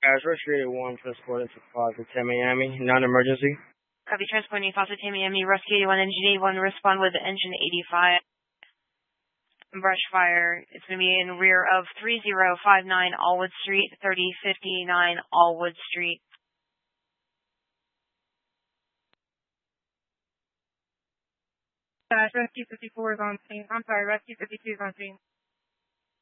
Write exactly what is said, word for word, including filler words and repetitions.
As Rescue one transported to Plaza to Miami, non-emergency. Copy, transporting Plaza to Miami, Rescue eighty-one, Engine eighty-one, respond with Engine eighty-five. Brush fire. It's going to be in rear of three zero five nine Allwood Street, thirty fifty-nine Allwood Street. Uh, Rescue fifty-four is on scene. I'm sorry, Rescue fifty-two is on scene.